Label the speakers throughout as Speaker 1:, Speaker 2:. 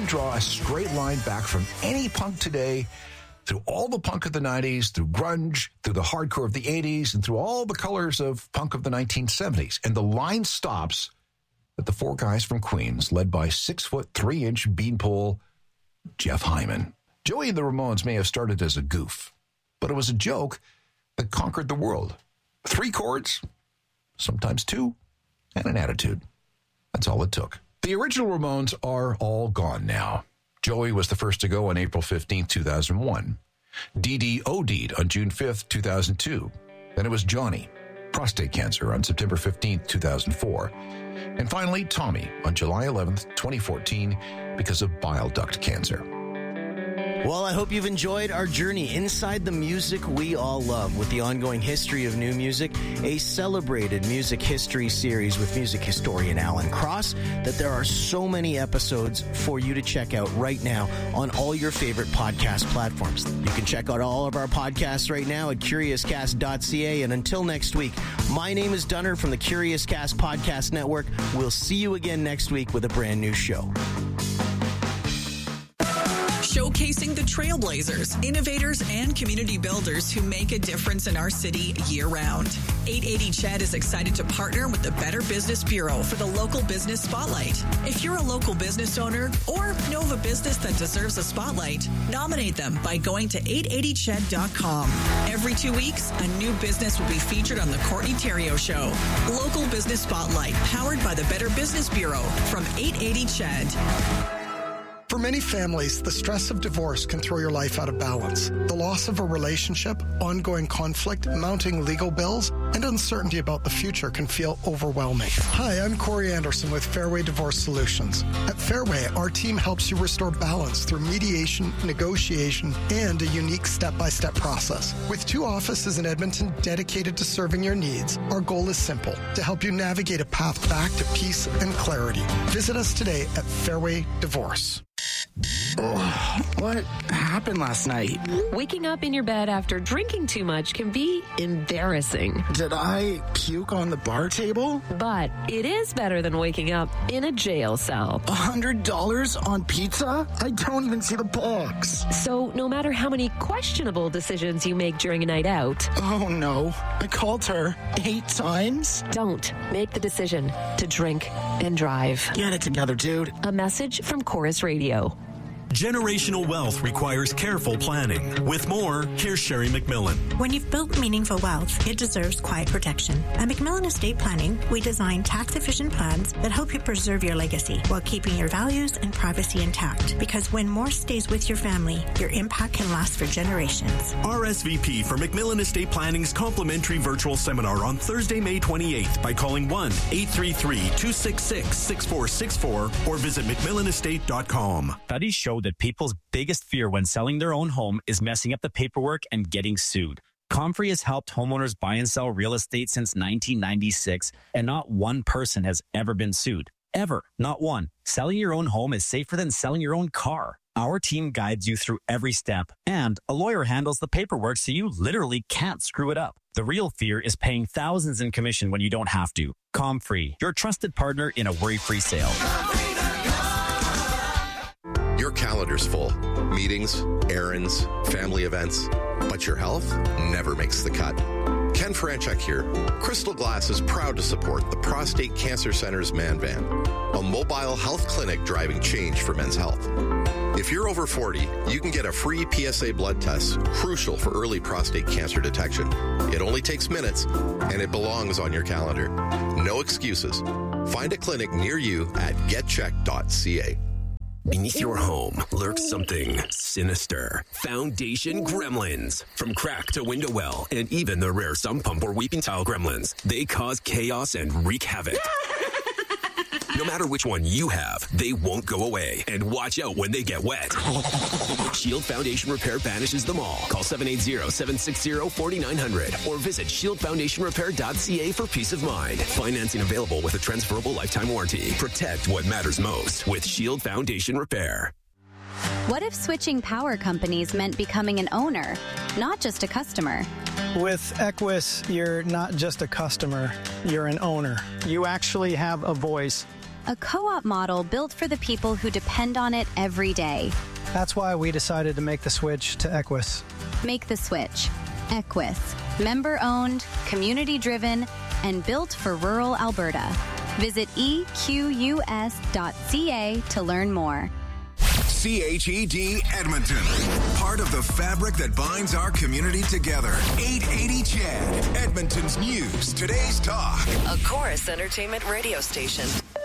Speaker 1: can draw a straight line back from any punk today through all the punk of the 90s, through grunge, through the hardcore of the 80s, and through all the colors of punk of the 1970s. And the line stops at the four guys from Queens, led by 6'3" beanpole Jeff Hyman. Joey and the Ramones may have started as a goof, but it was a joke that conquered the world. 3 chords, sometimes 2, and an attitude. That's all it took. The original Ramones are all gone now. Joey was the first to go on April 15, 2001. Dee Dee OD'd on June 5, 2002. Then it was Johnny, prostate cancer, on September 15, 2004. And finally, Tommy on July 11, 2014, because of bile duct cancer.
Speaker 2: Well, I hope you've enjoyed our journey inside the music we all love with the ongoing history of new music, a celebrated music history series with music historian Alan Cross, that there are so many episodes for you to check out right now on all your favorite podcast platforms. You can check out all of our podcasts right now at curiouscast.ca. And until next week, my name is Dunner from the Curious Cast Podcast Network. We'll see you again next week with a brand new show.
Speaker 3: Showcasing the trailblazers, innovators, and community builders who make a difference in our city year-round. 880 CHED is excited to partner with the Better Business Bureau for the Local Business Spotlight. If you're a local business owner or know of a business that deserves a spotlight, nominate them by going to 880ched.com. Every 2 weeks, a new business will be featured on the Courtney Theriault Show. Local Business Spotlight, powered by the Better Business Bureau from 880 CHED.
Speaker 4: For many families, the stress of divorce can throw your life out of balance. The loss of a relationship, ongoing conflict, mounting legal bills, and uncertainty about the future can feel overwhelming. Hi, I'm Corey Anderson with Fairway Divorce Solutions. At Fairway, our team helps you restore balance through mediation, negotiation, and a unique step-by-step process. With 2 offices in Edmonton dedicated to serving your needs, our goal is simple: to help you navigate a path back to peace and clarity. Visit us today at Fairway Divorce.
Speaker 5: What happened last night?
Speaker 6: Waking up in your bed after drinking too much can be embarrassing.
Speaker 5: Did I puke on the bar table?
Speaker 6: But it is better than waking up in a jail cell.
Speaker 5: $100 on pizza? I don't even see the box.
Speaker 6: So no matter how many questionable decisions you make during a night out...
Speaker 5: Oh no, I called her 8 times?
Speaker 6: Don't make the decision to drink and drive.
Speaker 5: Get it together, dude.
Speaker 6: A message from Chorus Radio.
Speaker 7: Generational wealth requires careful planning. With more, here's Sherry McMillan.
Speaker 8: When you've built meaningful wealth, it deserves quiet protection. At McMillan Estate Planning, we design tax-efficient plans that help you preserve your legacy while keeping your values and privacy intact. Because when more stays with your family, your impact can last for generations.
Speaker 7: RSVP for McMillan Estate Planning's complimentary virtual seminar on Thursday, May 28th by calling 1-833-266-6464 or visit McMillanestate.com.
Speaker 9: Studies show that people's biggest fear when selling their own home is messing up the paperwork and getting sued. Comfrey has helped homeowners buy and sell real estate since 1996, and not one person has ever been sued. Ever. Not one. Selling your own home is safer than selling your own car. Our team guides you through every step, and a lawyer handles the paperwork so you literally can't screw it up. The real fear is paying thousands in commission when you don't have to. Comfrey, your trusted partner in a worry-free sale.
Speaker 10: Your calendar's full. Meetings, errands, family events. But your health never makes the cut. Ken Franchuk here. Crystal Glass is proud to support the Prostate Cancer Center's Man Van, a mobile health clinic driving change for men's health. If you're over 40, you can get a free PSA blood test, crucial for early prostate cancer detection. It only takes minutes, and it belongs on your calendar. No excuses. Find a clinic near you at getcheck.ca.
Speaker 11: Beneath your home lurks something sinister. Foundation gremlins. From crack to window well, and even the rare sump pump or weeping tile gremlins. They cause chaos and wreak havoc. No matter which one you have, they won't go away. And watch out when they get wet. Shield Foundation Repair banishes them all. Call 780-760-4900 or visit shieldfoundationrepair.ca for peace of mind. Financing available with a transferable lifetime warranty. Protect what matters most with Shield Foundation Repair.
Speaker 12: What if switching power companies meant becoming an owner, not just a customer?
Speaker 13: With Equus, you're not just a customer, you're an owner. You actually have a voice.
Speaker 12: a co-op model built for the people who depend on it every day.
Speaker 13: That's why we decided to make the switch to Equus.
Speaker 12: Make the switch. Equus. Member-owned, community-driven, and built for rural Alberta. Visit equs.ca to learn more.
Speaker 14: CHED Edmonton. Part of the fabric that binds our community together. 880 CHED. Edmonton's news. Today's talk.
Speaker 15: A Chorus Entertainment radio station.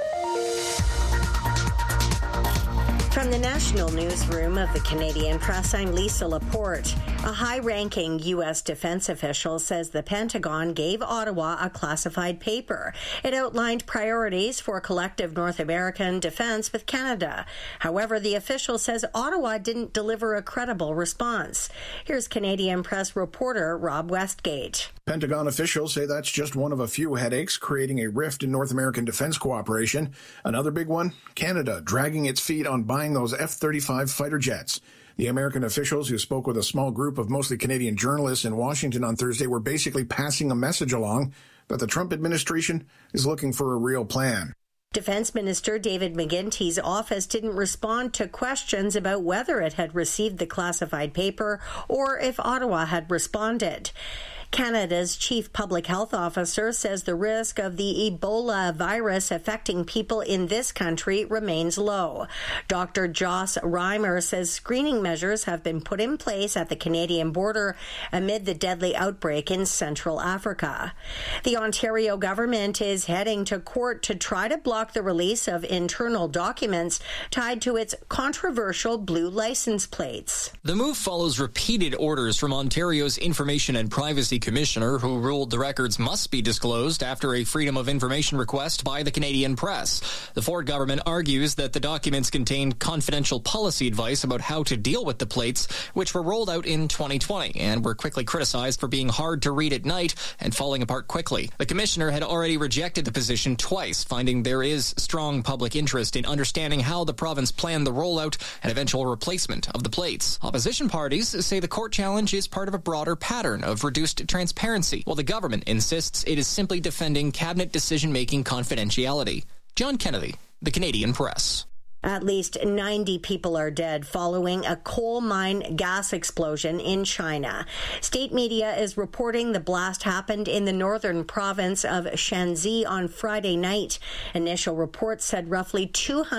Speaker 16: From the National Newsroom of the Canadian Press, I'm Lisa Laporte. A high-ranking U.S. defense official says the Pentagon gave Ottawa a classified paper. It outlined priorities for collective North American defense with Canada. However, the official says Ottawa didn't deliver a credible response. Here's Canadian Press reporter Rob Westgate.
Speaker 17: Pentagon officials say that's just one of a few headaches creating a rift in North American defense cooperation. Another big one, Canada dragging its feet on buying those F-35 fighter jets. The American officials who spoke with a small group of mostly Canadian journalists in Washington on Thursday were basically passing a message along that the Trump administration is looking for a real plan.
Speaker 16: Defense Minister David McGuinty's office didn't respond to questions about whether it had received the classified paper or if Ottawa had responded. Canada's chief public health officer says the risk of the Ebola virus affecting people in this country remains low. Dr. Joss Reimer says screening measures have been put in place at the Canadian border amid the deadly outbreak in Central Africa. The Ontario government is heading to court to try to block the release of internal documents tied to its controversial blue license plates.
Speaker 18: The move follows repeated orders from Ontario's Information and Privacy Commissioner, who ruled the records must be disclosed after a Freedom of Information request by the Canadian Press. The Ford government argues that the documents contained confidential policy advice about how to deal with the plates, which were rolled out in 2020 and were quickly criticized for being hard to read at night and falling apart quickly. The commissioner had already rejected the position twice, finding there is strong public interest in understanding how the province planned the rollout and eventual replacement of the plates. Opposition parties say the court challenge is part of a broader pattern of reduced transparency, while the government insists it is simply defending cabinet decision-making confidentiality. John Kennedy, the Canadian Press.
Speaker 16: At least 90 people are dead following a coal mine gas explosion in China. State media is reporting the blast happened in the northern province of Shanxi on Friday night. Initial reports said roughly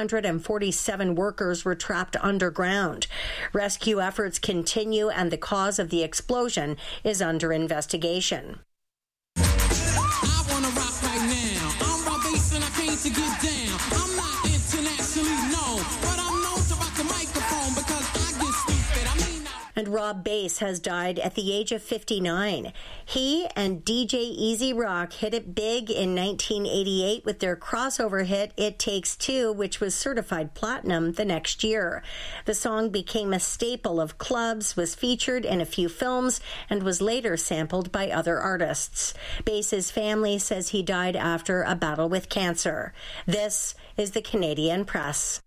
Speaker 16: 247 workers were trapped underground. Rescue efforts continue and the cause of the explosion is under investigation.
Speaker 19: I want to rock right now. I'm Rob Bass and I came to get down. I'm not internationally known, but I'm known to rock the microphone because I get stupid.
Speaker 16: And Rob Bass has died at the age of 59. He and DJ Easy Rock hit it big in 1988 with their crossover hit It Takes Two, which was certified platinum the next year. The song became a staple of clubs, was featured in a few films, and was later sampled by other artists. Bass's family says he died after a battle with cancer. This is the Canadian Press.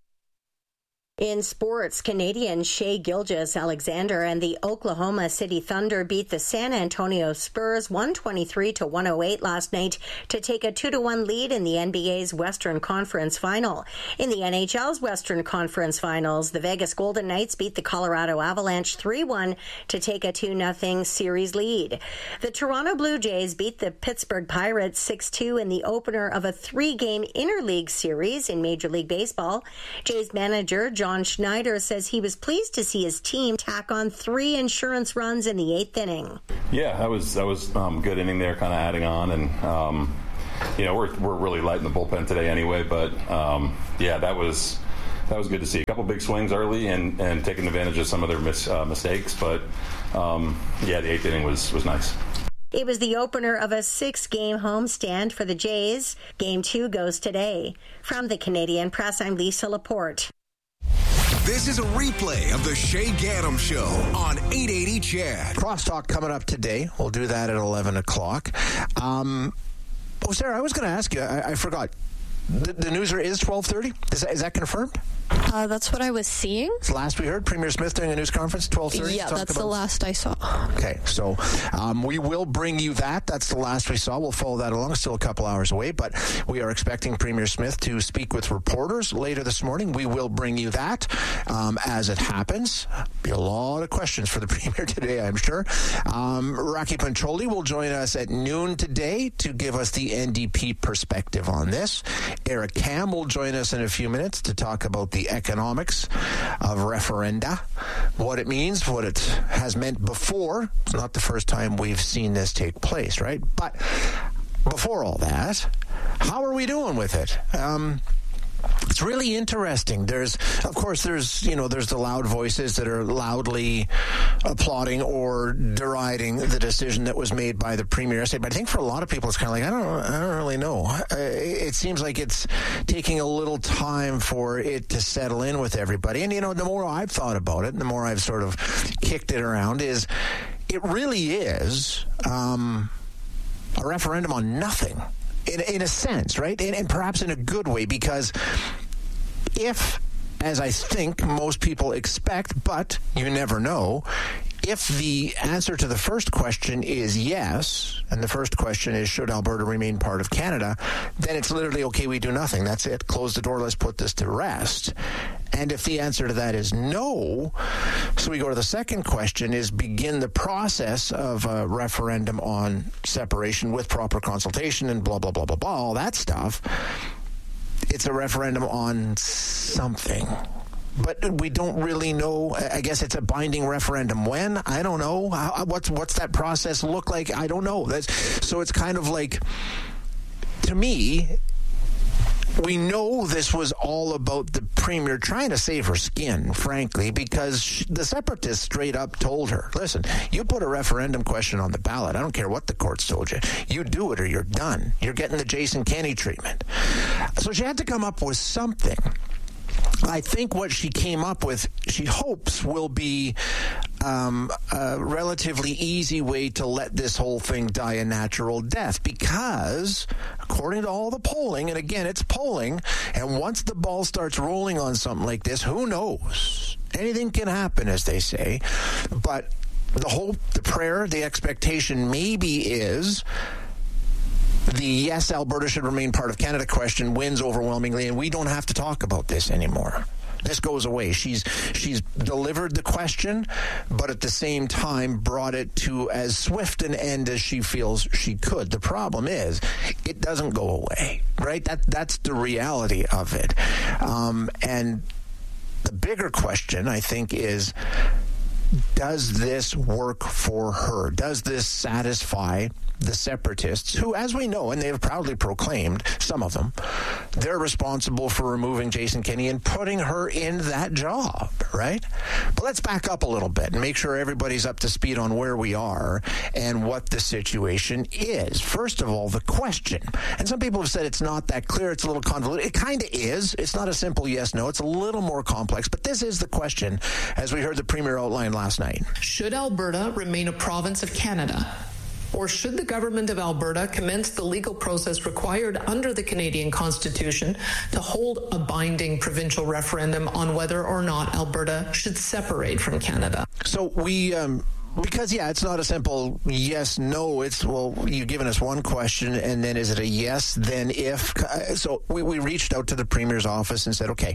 Speaker 16: In sports, Canadian Shai Gilgeous-Alexander and the Oklahoma City Thunder beat the San Antonio Spurs 123-108 last night to take a 2-1 lead in the NBA's Western Conference Final. In the NHL's Western Conference Finals, the Vegas Golden Knights beat the Colorado Avalanche 3-1 to take a 2-0 series lead. The Toronto Blue Jays beat the Pittsburgh Pirates 6-2 in the opener of a 3-game interleague series in Major League Baseball. Jays manager John Schneider says he was pleased to see his team tack on 3 insurance runs in the 8th inning.
Speaker 20: Yeah, that was good inning there, kind of adding on, and we're really light in the bullpen today anyway. But that was good to see. A couple big swings early and taking advantage of some of their mistakes. But the 8th inning was nice.
Speaker 16: It was the opener of a 6-game homestand for the Jays. Game 2 goes today. From the Canadian Press, I'm Lisa Laporte.
Speaker 14: This is a replay of the Shay Gaddam Show on 880 CHED.
Speaker 1: Crosstalk coming up today. We'll do that at 11 o'clock. Sarah, I was going to ask you, I forgot. the news is 12:30? Is that confirmed?
Speaker 21: That's what I was seeing.
Speaker 1: It's the last we heard. Premier Smith doing a news conference, 12:30?
Speaker 21: Yeah, that's the last I saw.
Speaker 1: Okay, so we will bring you that. That's the last we saw. We'll follow that along. Still a couple hours away, but we are expecting Premier Smith to speak with reporters later this morning. We will bring you that as it happens. Be a lot of questions for the Premier today, I'm sure. Rocky Pancholi will join us at noon today to give us the NDP perspective on this. Eric Kam will join us in a few minutes to talk about the economics of referenda, what it means, what it has meant before. It's not the first time we've seen this take place, right? But before all that, how are we doing with it? It's really interesting. There's the loud voices that are loudly applauding or deriding the decision that was made by the Premier. But I think for a lot of people, it's kind of like, I don't really know. It seems like it's taking a little time for it to settle in with everybody. And, the more I've thought about it, the more I've sort of kicked it around, is it really is a referendum on nothing. In a sense, right? And perhaps in a good way, because if, as I think most people expect, but you never know, if the answer to the first question is yes, and the first question is, should Alberta remain part of Canada, then it's literally, okay, we do nothing. That's it. Close the door. Let's put this to rest. And if the answer to that is no, so we go to the second question, is begin the process of a referendum on separation with proper consultation and blah, blah, blah, blah, blah, all that stuff. It's a referendum on something. But we don't really know. I guess it's a binding referendum. When? I don't know. What's that process look like? I don't know. So it's kind of like, to me, we know this was all about the Premier trying to save her skin, frankly, because the Separatists straight up told her, listen, you put a referendum question on the ballot. I don't care what the courts told you. You do it or you're done. You're getting the Jason Kenney treatment. So she had to come up with something. I think what she came up with, she hopes, will be a relatively easy way to let this whole thing die a natural death, because according to all the polling, and again, it's polling, and once the ball starts rolling on something like this, who knows? Anything can happen, as they say. But the hope, the prayer, the expectation maybe is the yes, Alberta should remain part of Canada question wins overwhelmingly, and we don't have to talk about this anymore. This goes away. She's delivered the question, but at the same time brought it to as swift an end as she feels she could. The problem is, it doesn't go away, right? That's the reality of it. And the bigger question, I think, is, does this work for her? Does this satisfy the Separatists, who, as we know, and they have proudly proclaimed, some of them, they're responsible for removing Jason Kenney and putting her in that job, right? But let's back up a little bit and make sure everybody's up to speed on where we are and what the situation is. First of all, the question. And some people have said it's not that clear, it's a little convoluted. It kind of is. It's not a simple yes-no. It's a little more complex. But this is the question, as we heard the Premier outline last night.
Speaker 22: Should Alberta remain a province of Canada? Or should the government of Alberta commence the legal process required under the Canadian Constitution to hold a binding provincial referendum on whether or not Alberta should separate from Canada?
Speaker 1: So we... Because, it's not a simple yes, no. It's, well, you've given us one question, and then is it a yes, then if? So we reached out to the Premier's office and said, okay,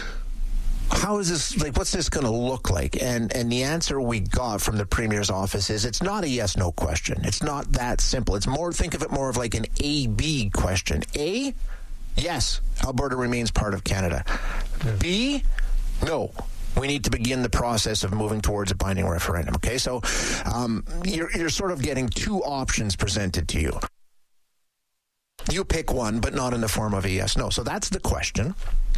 Speaker 1: how is this, what's this going to look like? And the answer we got from the Premier's office is, it's not a yes-no question. It's not that simple. It's more, think of it more of like an A-B question. A, yes, Alberta remains part of Canada. B, no. We need to begin the process of moving towards a binding referendum. Okay, so you're sort of getting two options presented to you. You pick one, but not in the form of a yes, no. So that's the question.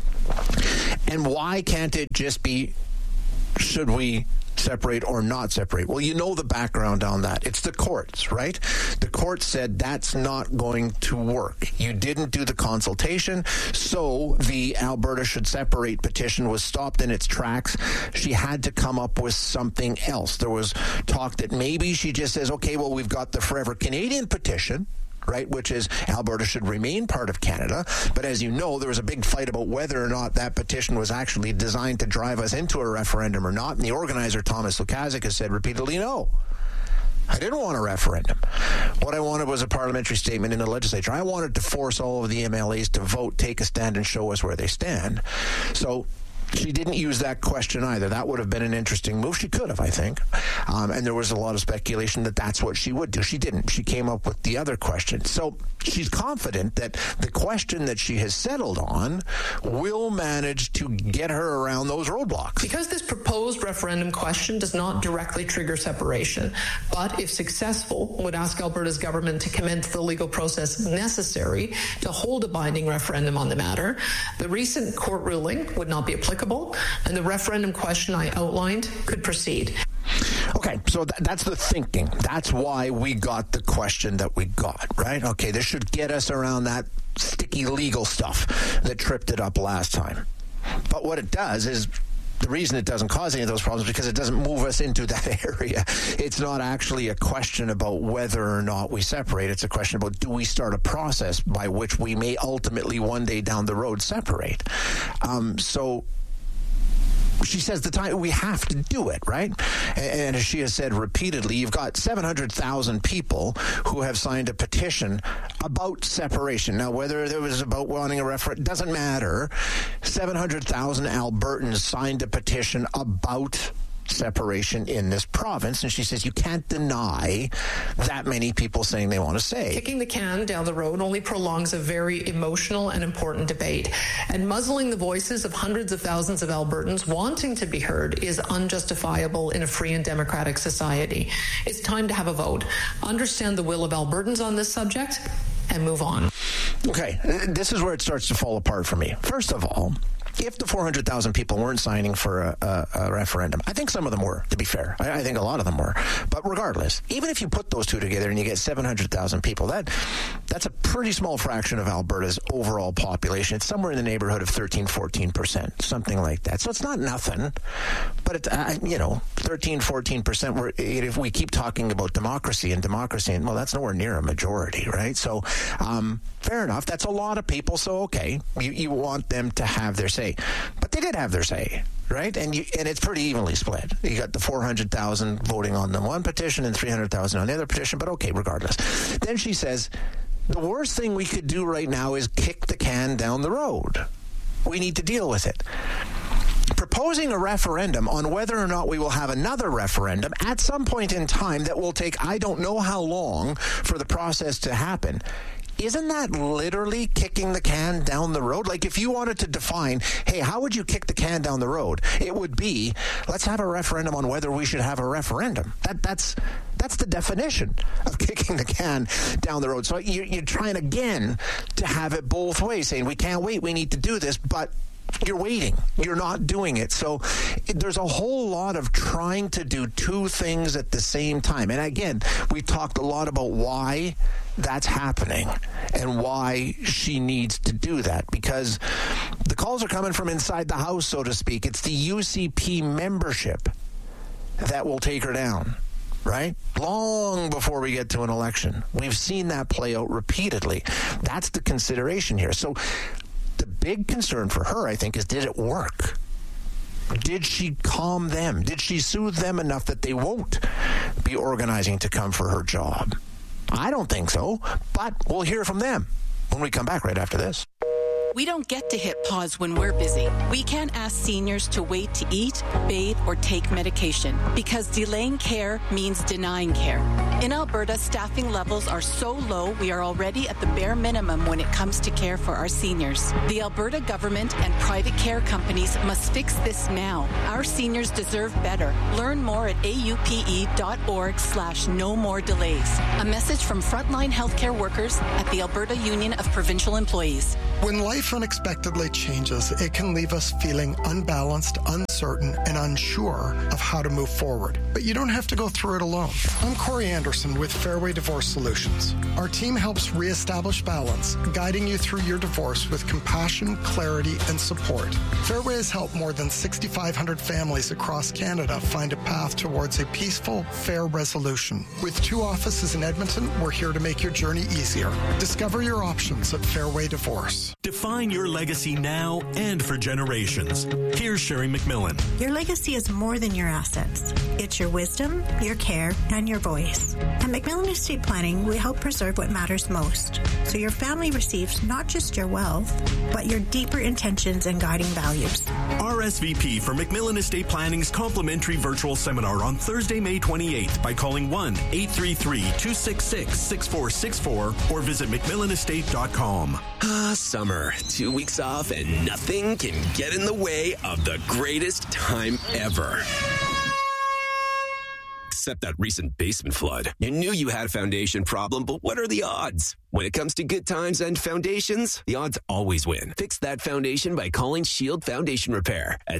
Speaker 1: And why can't it just be, should we separate or not separate? Well, you know the background on that. It's the courts, right? The court said that's not going to work. You didn't do the consultation, so the Alberta should separate petition was stopped in its tracks. She had to come up with something else. There was talk that maybe she just says, okay, well, we've got the Forever Canadian petition,
Speaker 2: right, which is Alberta should remain part of Canada. But as you know, there was a big fight about whether or not that petition was actually designed to drive us into a referendum or not. And the organizer, Thomas Lukaszuk, has said repeatedly, no. I didn't want a referendum. What I wanted was a parliamentary statement in the legislature. I wanted to force all of the MLAs to vote, take a stand, and show us where they stand. So she didn't use that question either. That would have been an interesting move. She could have, I think. And there was a lot of speculation that that's what she would do. She didn't. She came up with the other question. So she's confident that the question that she has settled on will manage to get her around those roadblocks.
Speaker 22: Because this proposed referendum question does not directly trigger separation, but if successful, would ask Alberta's government to commence the legal process necessary to hold a binding referendum on the matter, the recent court ruling would not be applicable, and the referendum question I outlined could proceed.
Speaker 2: Okay, so that's the thinking. That's why we got the question that we got, right? Okay, this should get us around that sticky legal stuff that tripped it up last time. But what it does is, the reason it doesn't cause any of those problems is because it doesn't move us into that area. It's not actually a question about whether or not we separate. It's a question about, do we start a process by which we may ultimately one day down the road separate? So she says the time we have to do it, right? And as she has said repeatedly, you've got 700,000 people who have signed a petition about separation. Now, whether it was about wanting a referendum, doesn't matter. 700,000 Albertans signed a petition about separation in this province, and she says you can't deny that many people saying they want to say.
Speaker 22: Kicking the can down the road only prolongs a very emotional and important debate, and muzzling the voices of hundreds of thousands of Albertans wanting to be heard is unjustifiable in a free and democratic society. It's time to have a vote, understand the will of Albertans on this subject, and move on.
Speaker 2: Okay, this is where it starts to fall apart for me. First of all, if the 400,000 people weren't signing for a referendum, I think some of them were, to be fair. I think a lot of them were. But regardless, even if you put those two together and you get 700,000 people, that's a pretty small fraction of Alberta's overall population. It's somewhere in the neighborhood of 13-14%, something like that. So it's not nothing, but it's, 13-14%. If we keep talking about democracy, well, that's nowhere near a majority, right? So fair enough. That's a lot of people. So okay, you want them to have their say. But they did have their say, right? And it's pretty evenly split. You got the 400,000 voting on the one petition and 300,000 on the other petition, but okay, regardless. Then she says, the worst thing we could do right now is kick the can down the road. We need to deal with it. Proposing a referendum on whether or not we will have another referendum at some point in time that will take I don't know how long for the process to happen. Isn't that literally kicking the can down the road? Like, if you wanted to define, hey, how would you kick the can down the road? It would be, let's have a referendum on whether we should have a referendum. That's the definition of kicking the can down the road. So you're trying again to have it both ways, saying we can't wait, we need to do this, but you're waiting. You're not doing it. So there's a whole lot of trying to do two things at the same time. And again, we talked a lot about why that's happening and why she needs to do that, because the calls are coming from inside the house, so to speak. It's the UCP membership that will take her down, right? Long before we get to an election. We've seen that play out repeatedly. That's the consideration here. So the big concern for her, I think, is, did it work? Did she calm them? Did she soothe them enough that they won't be organizing to come for her job? I don't think so, but we'll hear from them when we come back right after this.
Speaker 3: We don't get to hit pause when we're busy. We can't ask seniors to wait to eat, bathe, or take medication, because delaying care means denying care. In Alberta, staffing levels are so low, we are already at the bare minimum when it comes to care for our seniors. The Alberta government and private care companies must fix this now. Our seniors deserve better. Learn more at aupe.org/no more delays. A message from frontline healthcare workers at the Alberta Union of Provincial Employees.
Speaker 4: When life unexpectedly changes, it can leave us feeling unbalanced, uncertain, and unsure of how to move forward. But you don't have to go through it alone. I'm Corey Anderson with Fairway Divorce Solutions. Our team helps reestablish balance, guiding you through your divorce with compassion, clarity, and support. Fairway has helped more than 6,500 families across Canada find a path towards a peaceful, fair resolution. With 2 offices in Edmonton, we're here to make your journey easier. Discover your options at Fairway Divorce.
Speaker 7: Define your legacy now and for generations. Here's Sherry McMillan.
Speaker 8: Your legacy is more than your assets. It's your wisdom, your care, and your voice. At McMillan Estate Planning, we help preserve what matters most, so your family receives not just your wealth, but your deeper intentions and guiding values.
Speaker 7: RSVP for McMillan Estate Planning's complimentary virtual seminar on Thursday, May 28th by calling 1-833-266-6464 or visit McMillanestate.com.
Speaker 11: Summer. 2 weeks off and nothing can get in the way of the greatest time ever. Except that recent basement flood. You knew you had a foundation problem, but what are the odds? When it comes to good times and foundations, the odds always win. Fix that foundation by calling Shield Foundation Repair at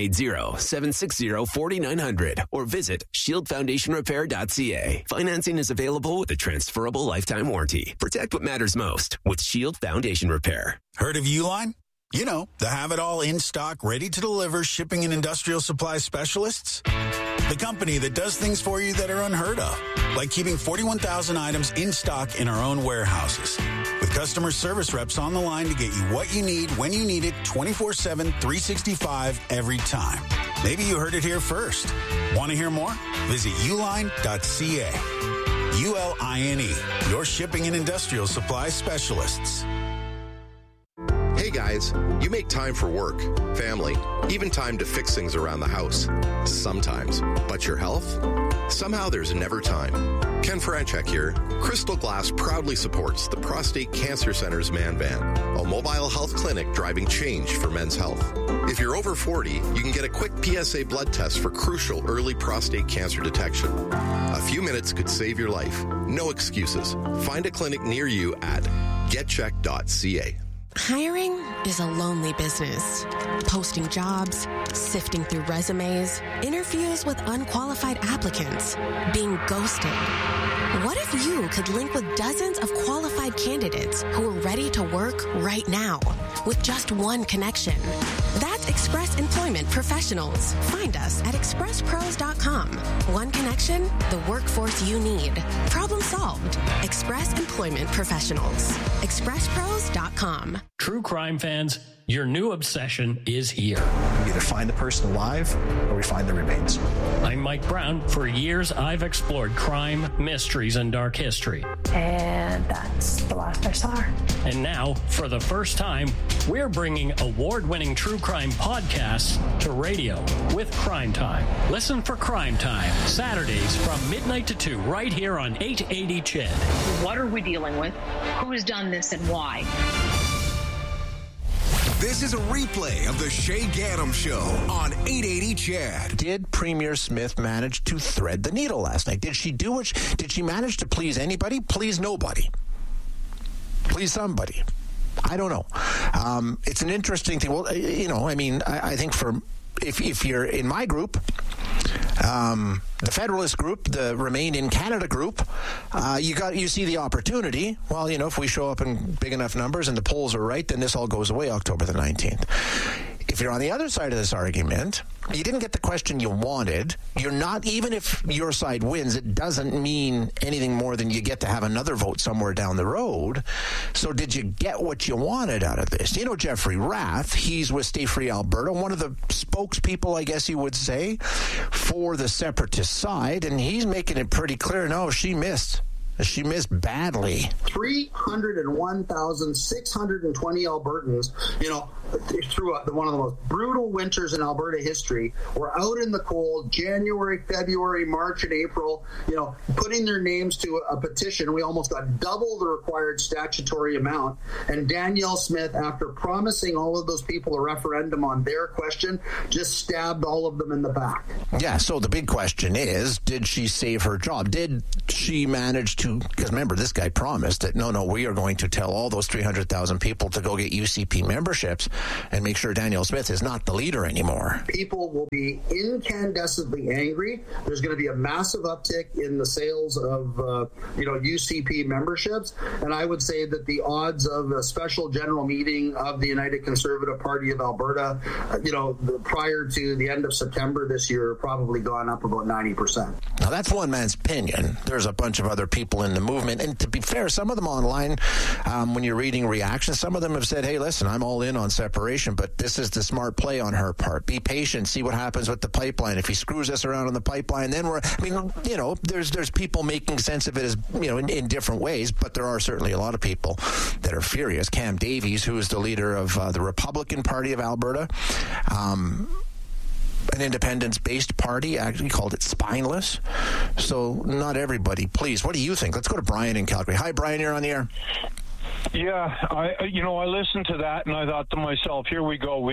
Speaker 11: 780-760-4900 or visit shieldfoundationrepair.ca. Financing is available with a transferable lifetime warranty. Protect what matters most with Shield Foundation Repair.
Speaker 5: Heard of Uline? You know, the have-it-all in stock, ready to deliver shipping and industrial supply specialists. The company that does things for you that are unheard of, like keeping 41,000 items in stock in our own warehouses. With customer service reps on the line to get you what you need when you need it 24/7, 365 every time. Maybe you heard it here first. Want to hear more? Visit uline.ca. ULINE, your shipping and industrial supply specialists.
Speaker 10: Hey guys, you make time for work, family, even time to fix things around the house. Sometimes. But your health? Somehow there's never time. Ken Franchek here. Crystal Glass proudly supports the Prostate Cancer Center's Man Van, a mobile health clinic driving change for men's health. If you're over 40, you can get a quick PSA blood test for crucial early prostate cancer detection. A few minutes could save your life. No excuses. Find a clinic near you at getcheck.ca.
Speaker 23: Hiring is a lonely business. Posting jobs, sifting through resumes, interviews with unqualified applicants, being ghosted. What if you could link with dozens of qualified candidates who are ready to work right now with just one connection? That's Express Employment Professionals. Find us at expresspros.com. One connection, the workforce you need. Problem solved. Express Employment Professionals. expresspros.com.
Speaker 24: True crime fans, your new obsession is here.
Speaker 25: We either find the person alive or we find the remains.
Speaker 24: I'm Mike Brown. For years, I've explored crime, mysteries, and dark history.
Speaker 26: And that's the last I saw her.
Speaker 24: And now, for the first time, we're bringing award-winning true crime podcasts to radio with Crime Time. Listen for Crime Time, Saturdays from midnight to 2, right here on 880 CHED.
Speaker 27: What are we dealing with? Who's done this and why?
Speaker 14: This is a replay of the Shay Gaddam Show on 880 CHED.
Speaker 2: Did Premier Smith manage to thread the needle last night? Did she do it? Did she manage to please anybody? Please nobody. Please somebody. I don't know. It's an interesting thing. Well, you know, I mean, I think for if you're in my group, the Federalist group, the Remain in Canada group, you see the opportunity. Well, you know, if we show up in big enough numbers and the polls are right, then this all goes away October the 19th. If you're on the other side of this argument, you didn't get the question you wanted. You're not, even if your side wins, it doesn't mean anything more than you get to have another vote somewhere down the road. So did you get what you wanted out of this? You know, Jeffrey Rath, he's with Stay Free Alberta, one of the spokespeople, I guess you would say, for the separatist side, and he's making it pretty clear, no, she missed. She missed badly.
Speaker 28: 301,620 Albertans, you know, through one of the most brutal winters in Alberta history, were out in the cold, January, February, March, and April, you know, putting their names to a petition. We almost got double the required statutory amount. And Danielle Smith, after promising all of those people a referendum on their question, just stabbed all of them in the back.
Speaker 2: Yeah, so the big question is, did she save her job? Did she manage to to, because remember, this guy promised that, no, we are going to tell all those 300,000 people to go get UCP memberships and make sure Danielle Smith is not the leader anymore.
Speaker 28: People will be incandescently angry. There's going to be a massive uptick in the sales of, UCP memberships. And I would say that the odds of a special general meeting of the United Conservative Party of Alberta, prior to the end of September this year, probably gone up about 90%.
Speaker 2: Now, that's one man's opinion. There's a bunch of other people in the movement. And to be fair, some of them online, when you're reading reactions, some of them have said, hey, listen, I'm all in on separation, but this is the smart play on her part. Be patient. See what happens with the pipeline. If he screws us around on the pipeline, then there's people making sense of it as, in different ways, but there are certainly a lot of people that are furious. Cam Davies, who is the leader of the Republican Party of Alberta, an independence-based party, actually called it spineless. So not everybody. Please, what do you think? Let's go to Brian in Calgary. Hi, Brian, you're on the air.
Speaker 6: Yeah, I listened to that and I thought to myself, here we go.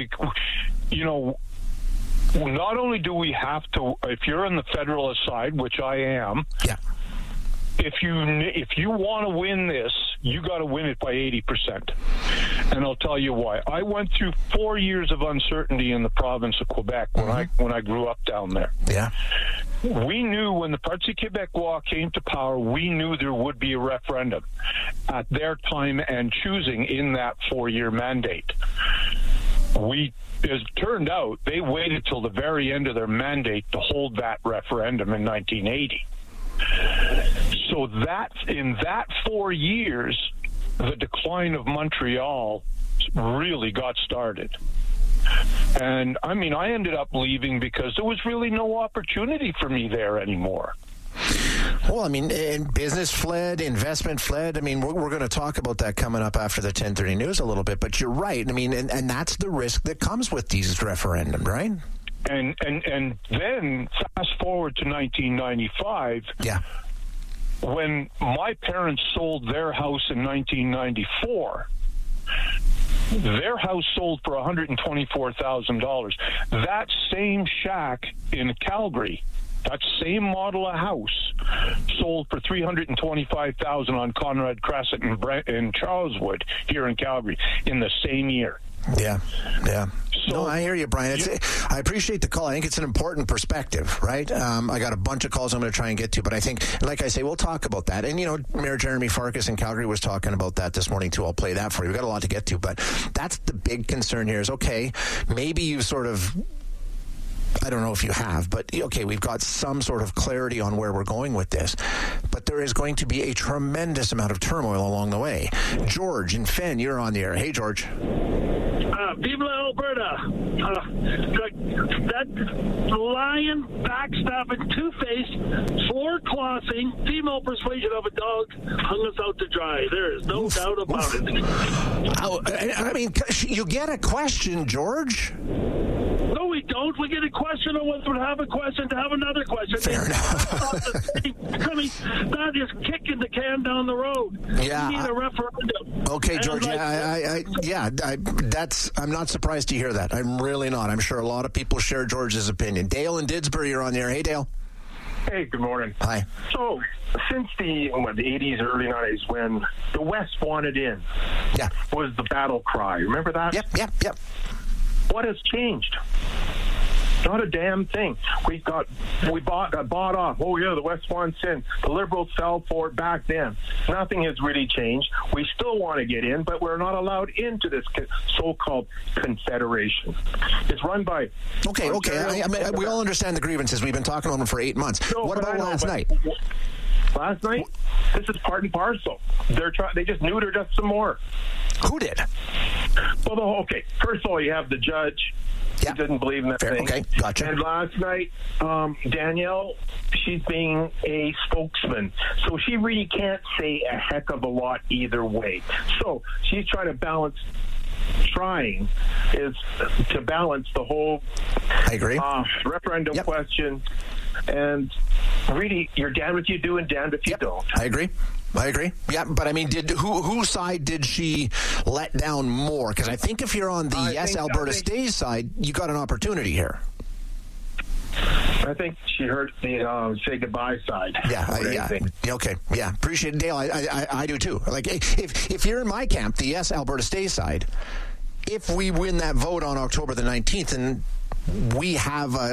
Speaker 6: Not only do we have to, if you're on the Federalist side, which I am,
Speaker 2: yeah.
Speaker 6: If you want to win this, you got to win it by 80%. And I'll tell you why. I went through 4 years of uncertainty in the province of Quebec when I grew up down there.
Speaker 2: Yeah.
Speaker 6: We knew when the Parti Québécois came to power, we knew there would be a referendum at their time and choosing in that 4-year mandate. As it turned out, they waited till the very end of their mandate to hold that referendum in 1980. So that in that 4 years, the decline of Montreal really got started. And I ended up leaving because there was really no opportunity for me there anymore.
Speaker 2: Well, business fled, investment fled. We're going to talk about that coming up after the 10:30 news a little bit. But you're right. And that's the risk that comes with these referendums, right?
Speaker 6: And then fast forward to 1995.
Speaker 2: Yeah.
Speaker 6: When my parents sold their house in 1994, their house sold for $124,000. That same shack in Calgary, that same model of house, sold for $325,000 on Conrad Crescent in Charleswood here in Calgary in the same year.
Speaker 2: Yeah. So, I hear you, Brian. I appreciate the call. I think it's an important perspective, right? I got a bunch of calls I'm going to try and get to, but I think, like I say, we'll talk about that. And, Mayor Jeremy Farkas in Calgary was talking about that this morning, too. I'll play that for you. We've got a lot to get to, but that's the big concern here is, okay, maybe you sort of... I don't know if you have, but okay, we've got some sort of clarity on where we're going with this, but there is going to be a tremendous amount of turmoil along the way. George in Fenn, you're on the air. Hey, George.
Speaker 9: Viva Alberta. That lying, backstabbing, two-faced, floor-clothing, female persuasion of a dog hung us out to dry. There is no doubt about it.
Speaker 2: You get a question, George.
Speaker 9: No, we don't. We get a question on whether we have a question to have another question.
Speaker 2: Fair enough.
Speaker 9: That is kicking the can down the road.
Speaker 2: Yeah.
Speaker 9: We need a referendum.
Speaker 2: Okay, George. I'm not surprised to hear that. I'm really not. I'm sure a lot of people share George's opinion. Dale in Didsbury, you're on the air. Hey, Dale.
Speaker 12: Hey, good morning.
Speaker 2: Hi.
Speaker 12: So, since the 80s or early 90s, when the West wanted in, was the battle cry. Remember that?
Speaker 2: Yep.
Speaker 12: What has changed? Not a damn thing. We got bought off. Oh yeah, the West wants in. The Liberals fell for it back then. Nothing has really changed. We still want to get in, but we're not allowed into this so-called confederation. It's run by.
Speaker 2: Okay. We all understand the grievances. We've been talking about them for 8 months. What about last night?
Speaker 12: Last night, this is part and parcel. They just neutered us some more.
Speaker 2: Who did?
Speaker 12: Well, first of all, you have the judge. He didn't believe in that thing.
Speaker 2: Okay, gotcha.
Speaker 12: And last night, Danielle, she's being a spokesman. So she really can't say a heck of a lot either way. So she's trying to balance the whole referendum question. And really, you're damned if you do and damned if you don't.
Speaker 2: I agree. Yeah, but whose side did she let down more? Because I think if you're on the Alberta Stays side, you got an opportunity here.
Speaker 12: I think she heard the say goodbye side.
Speaker 2: Yeah. Okay. Yeah. Appreciate it, Dale. I do too. Like, if you're in my camp, the Yes Alberta Stay side, if we win that vote on October the 19th and we have